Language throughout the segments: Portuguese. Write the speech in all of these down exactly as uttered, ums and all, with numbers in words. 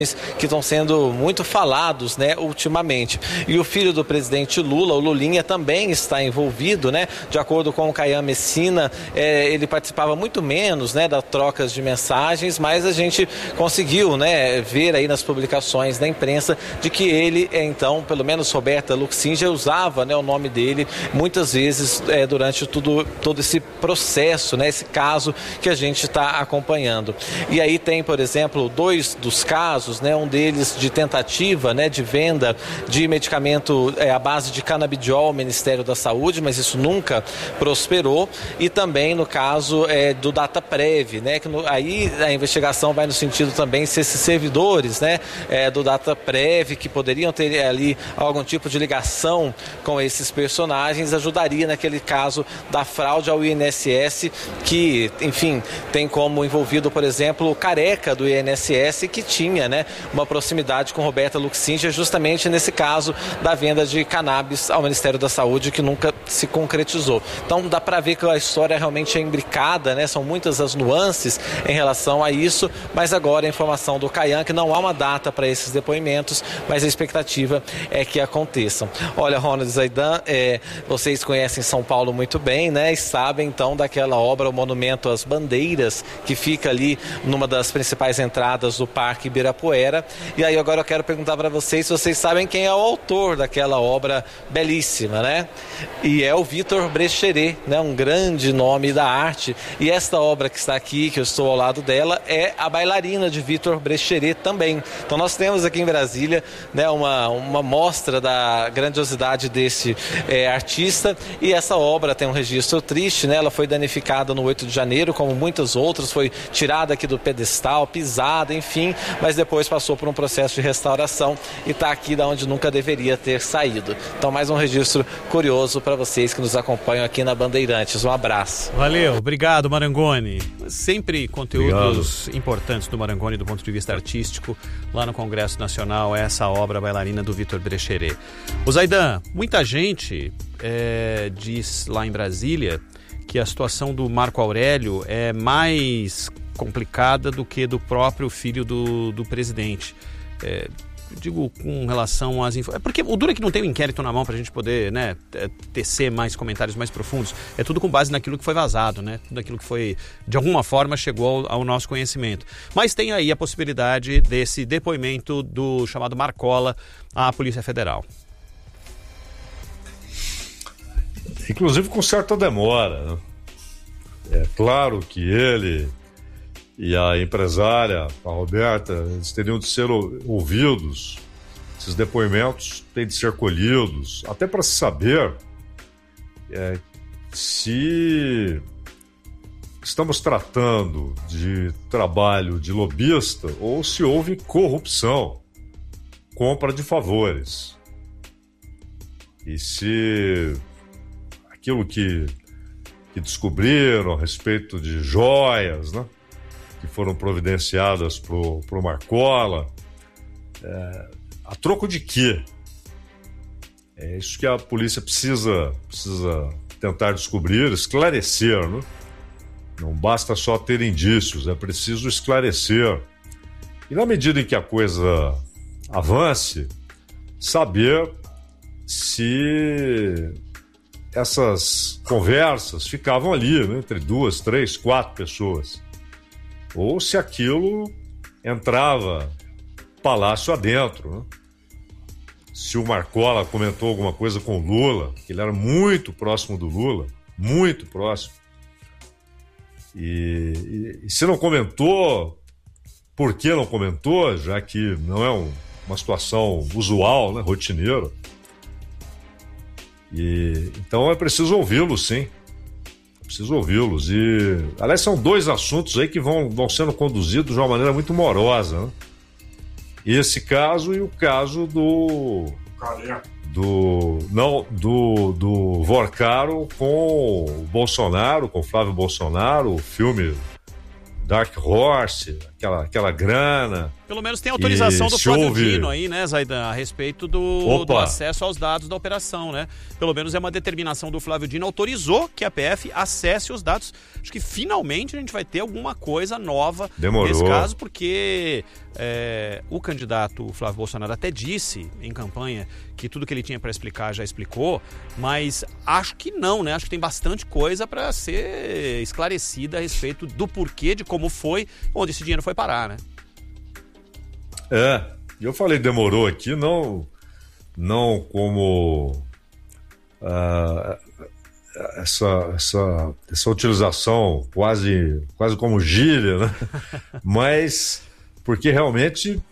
que estão sendo muito falados, né, ultimamente. E o filho do presidente Lula, o Lulinha, também está envolvido, né? De acordo com o Caian Messina, é, ele participava muito menos, né, das trocas de mensagens, mas a gente conseguiu, né, ver aí nas publicações da imprensa de que ele, então, pelo menos Roberta Luxinja, usava, né, o nome dele muitas vezes é, durante tudo, todo esse processo, né, esse caso que a gente está acompanhando. E aí tem, por exemplo, dois dos casos, né, um deles de tentativa, né, de venda de medicamento é, à base de canabidiol ao Ministério da Saúde, mas isso nunca prosperou, e também no caso é, do Dataprev, né, que no, aí a investigação vai no sentido também se esses servidores, né, é, do Dataprev, que poderiam ter ali algum tipo de ligação com esses personagens, ajudaria naquele caso da fraude ao I N S S, que, enfim, tem como envolvido, por exemplo, o Careca do I N S S, que tinha, né, uma proximidade com Roberta Luxinja, justamente nesse caso da venda de cannabis ao Ministério da Saúde, que nunca se concretizou. Então dá para ver que a história realmente é imbricada, né? São muitas as nuances em relação a isso, mas agora a informação do Caian que não há uma data para esses depoimentos, mas a expectativa é que aconteçam. Olha, Ronald, Zaidan, é, vocês conhecem São Paulo muito bem, né? E sabem então daquela obra, o Monumento às Bandeiras, que fica ali numa das principais entradas do Parque Ibirapuera. E aí agora eu quero perguntar para vocês se vocês sabem quem é o autor daquela obra belíssima, né? E é o Vitor Brecheret, né? Um grande nome da arte. E esta obra que está aqui, que eu estou ao lado dela, é A Bailarina, de Vitor Brecheret também. Então nós temos aqui em Brasília, né, uma, uma mostra da grandiosidade desse é, artista, e essa obra tem um registro triste, né? Ela foi danificada no oito de janeiro, como muitas outras, foi tirada aqui do pedestal, pisada, enfim, mas depois passou por um processo de restauração e está aqui da onde nunca deveria ter saído. Então, mais um registro curioso para vocês que nos acompanham aqui na Bandeirantes. Um abraço. Valeu, obrigado, Marangoni. Sempre conteúdos obrigado. Importantes do Marangoni do ponto de vista artístico, lá no Congresso Nacional, essa obra A Bailarina do Vitor Brecheret. O Zaidan, muita gente é, diz lá em Brasília que a situação do Marco Aurélio é mais complicada do que do próprio filho do, do presidente. É, digo com relação às informações. Porque o duro é que não tem um inquérito na mão para a gente poder, né, tecer mais comentários mais profundos. É tudo com base naquilo que foi vazado, né? Tudo aquilo que foi, de alguma forma, chegou ao, ao nosso conhecimento. Mas tem aí a possibilidade desse depoimento do chamado Marcola à Polícia Federal. Inclusive com certa demora, né? É claro que ele e a empresária, a Roberta, eles teriam de ser ouvidos. Esses depoimentos têm de ser colhidos, até para se saber é, se estamos tratando de trabalho de lobista ou se houve corrupção, compra de favores. E se aquilo que, que descobriram a respeito de joias, né, que foram providenciadas pro, pro Marcola, é, a troco de quê? É isso que a polícia precisa, precisa tentar descobrir, esclarecer, né? Não basta só ter indícios, é preciso esclarecer. E na medida em que a coisa avance, saber se essas conversas ficavam ali, né, entre duas, três, quatro pessoas, ou se aquilo entrava palácio adentro, né? Se o Marcola comentou alguma coisa com o Lula, que ele era muito próximo do Lula, muito próximo. E, e, e se não comentou, por que não comentou, já que não é um, uma situação usual, né, rotineira. E, então é preciso ouvi-los, sim. Preciso ouvi-los. E, aliás, são dois assuntos aí que vão, vão sendo conduzidos de uma maneira muito morosa, né? Esse caso e o caso do... do não do, do Vorcaro com o Bolsonaro, com Flávio Bolsonaro, o filme Dark Horse, aquela, aquela grana. Pelo menos tem autorização do Flávio ouve... Dino aí, né, Zaidan, a respeito do, do acesso aos dados da operação, né? Pelo menos é uma determinação do Flávio Dino, autorizou que a P F acesse os dados. Acho que finalmente a gente vai ter alguma coisa nova Demorou. nesse caso, porque é, o candidato Flávio Bolsonaro até disse em campanha que tudo que ele tinha para explicar já explicou, mas acho que não, né? Acho que tem bastante coisa para ser esclarecida a respeito do porquê, de como foi, onde esse dinheiro foi parar, né? É, eu falei demorou aqui, não, não como uh, essa, essa, essa utilização quase, quase como gíria, né? Mas porque realmente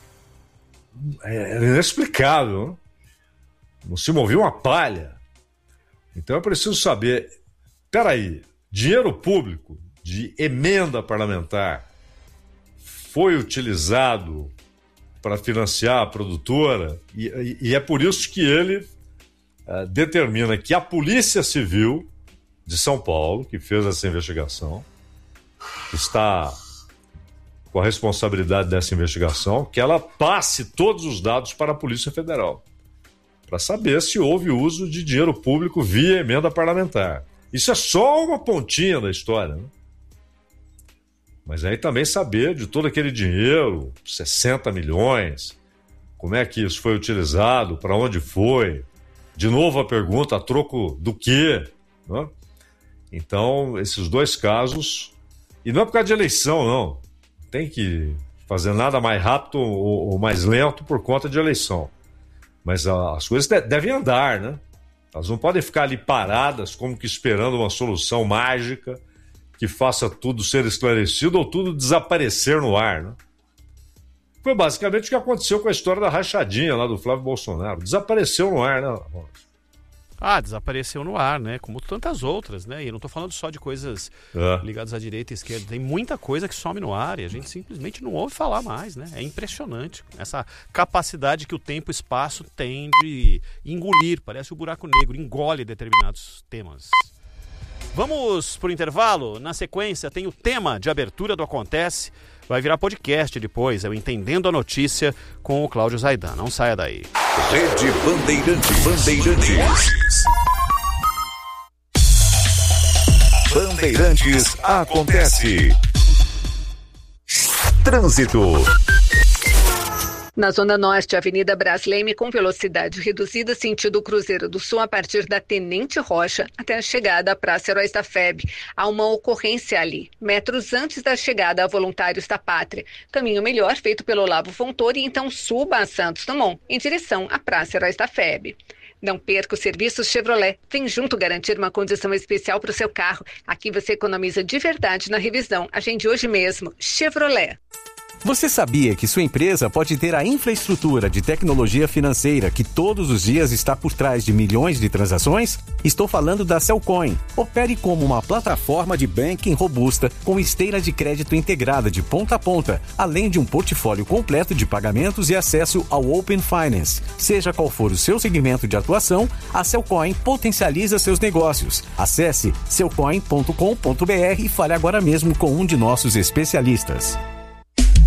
é inexplicável, né? Não se movia uma palha. Então é preciso saber, peraí, dinheiro público de emenda parlamentar foi utilizado para financiar a produtora, e, e, e é por isso que ele uh, determina que a Polícia Civil de São Paulo, que fez essa investigação, está com a responsabilidade dessa investigação, que ela passe todos os dados para a Polícia Federal, para saber se houve uso de dinheiro público via emenda parlamentar. Isso é só uma pontinha da história, né? Mas aí também saber de todo aquele dinheiro, sessenta milhões, como é que isso foi utilizado, para onde foi. De novo a pergunta, a troco do quê? Né? Então, esses dois casos, e não é por causa de eleição, não. Tem que fazer nada mais rápido ou, ou mais lento por conta de eleição. Mas a, as coisas de, devem andar, né? Elas não podem ficar ali paradas, como que esperando uma solução mágica que faça tudo ser esclarecido ou tudo desaparecer no ar, né? Foi basicamente o que aconteceu com a história da rachadinha lá do Flávio Bolsonaro. Desapareceu no ar, né? Ah, desapareceu no ar, né? Como tantas outras, né? E eu não estou falando só de coisas é. ligadas à direita e à esquerda. Tem muita coisa que some no ar e a gente simplesmente não ouve falar mais, né? É impressionante essa capacidade que o tempo e o espaço têm de engolir. Parece o buraco negro, engole determinados temas. Vamos pro intervalo. Na sequência tem o tema de abertura do Acontece. Vai virar podcast depois, é o Entendendo a Notícia com o Cláudio Zaidan. Não saia daí. Rede Bandeirantes. Bandeirantes. Bandeirantes Acontece. Trânsito. Na Zona Norte, Avenida Brás Leme com velocidade reduzida, sentido Cruzeiro do Sul, a partir da Tenente Rocha até a chegada à Praça Heróis da F E B. Há uma ocorrência ali, metros antes da chegada a Voluntários da Pátria. Caminho melhor feito pelo Olavo Fontoura e então suba a Santos Dumont, em direção à Praça Heróis da F E B. Não perca os serviços Chevrolet. Vem junto garantir uma condição especial para o seu carro. Aqui você economiza de verdade na revisão. Agende hoje mesmo. Chevrolet. Você sabia que sua empresa pode ter a infraestrutura de tecnologia financeira que todos os dias está por trás de milhões de transações? Estou falando da Cellcoin. Opere como uma plataforma de banking robusta com esteira de crédito integrada de ponta a ponta, além de um portfólio completo de pagamentos e acesso ao Open Finance. Seja qual for o seu segmento de atuação, a Cellcoin potencializa seus negócios. Acesse cellcoin ponto com ponto br e fale agora mesmo com um de nossos especialistas.